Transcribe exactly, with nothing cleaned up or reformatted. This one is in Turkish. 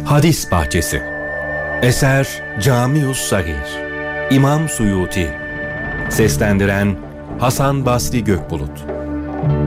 Hadis Bahçesi. Eser Camius Sagir. İmam Suyuti. Seslendiren Hasan Basri Gökbulut.